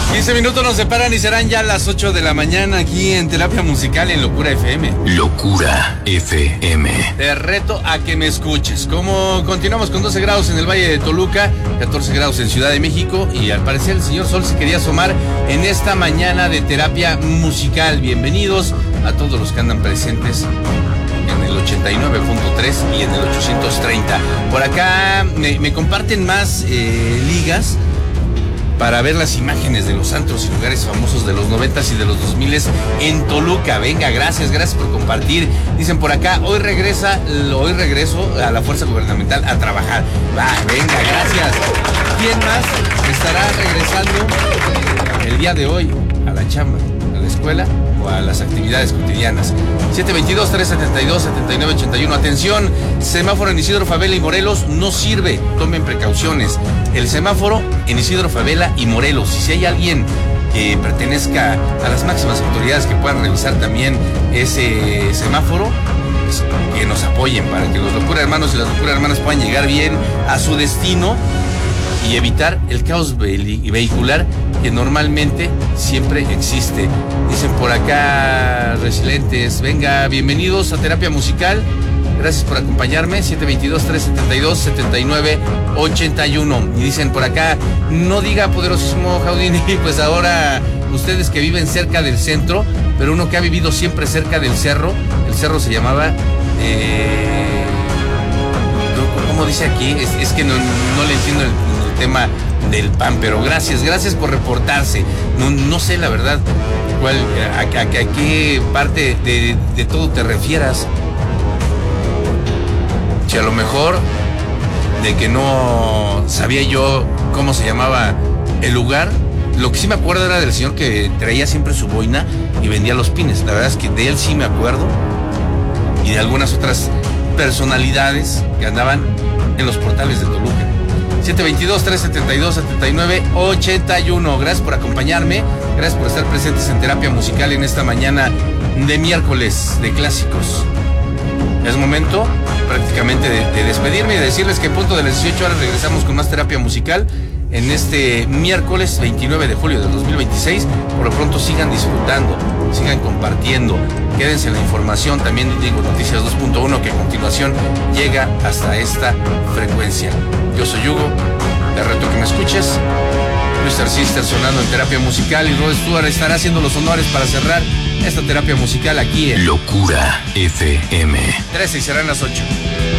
15 minutos nos separan y serán ya las 8 de la mañana aquí en Terapia Musical en Locura FM. Locura FM. Te reto a que me escuches. Como continuamos con 12 grados en el Valle de Toluca, 14 grados en Ciudad de México y al parecer el señor Sol se quería asomar en esta mañana de Terapia Musical. Bienvenidos a todos los que andan presentes en el 89.3 y en el 830. Por acá me comparten más ligas para ver las imágenes de los antros y lugares famosos de los 90s y de los 2000s en Toluca. Venga, gracias por compartir. Dicen por acá, hoy regreso a la fuerza gubernamental a trabajar. Va, venga, gracias. ¿Quién más estará regresando el día de hoy a la chamba, a la escuela o a las actividades cotidianas? 722-372-7981. Atención, semáforo en Isidro Fabela y Morelos no sirve, tomen precauciones. El semáforo en Isidro Fabela y Morelos, si hay alguien que pertenezca a las máximas autoridades que puedan revisar también ese semáforo, pues, que nos apoyen para que los locura hermanos y las locura hermanas puedan llegar bien a su destino y evitar el caos vehicular que normalmente siempre existe. Dicen por acá, resilientes, venga, bienvenidos a Terapia Musical. Gracias por acompañarme, 722-372-7981. Y dicen por acá, no diga poderosísimo Jaudini, pues ahora ustedes que viven cerca del centro, pero uno que ha vivido siempre cerca del cerro, el cerro se llamaba... ¿cómo dice aquí? Es que no le entiendo el tema del PAN, pero gracias por reportarse. No sé la verdad a qué parte de todo te refieras. Si a lo mejor de que no sabía yo cómo se llamaba el lugar, lo que sí me acuerdo era del señor que traía siempre su boina y vendía los pines. La verdad es que de él sí me acuerdo y de algunas otras personalidades que andaban en los portales de Toluca. 722-372-7981. Gracias por acompañarme, gracias por estar presentes en Terapia Musical en esta mañana de miércoles de clásicos. Es momento prácticamente de despedirme y de decirles que en punto de las 18 horas regresamos con más Terapia Musical en este miércoles 29 de julio del 2026. Por lo pronto sigan disfrutando, sigan compartiendo, quédense en la información. También digo Noticias 2.1 que a continuación llega hasta esta frecuencia. Yo soy Hugo, te reto que me escuches. Mr. Sister sonando en Terapia Musical y Rod Stewart estará haciendo los honores para cerrar esta Terapia Musical aquí en Locura FM. 13 y serán las 8.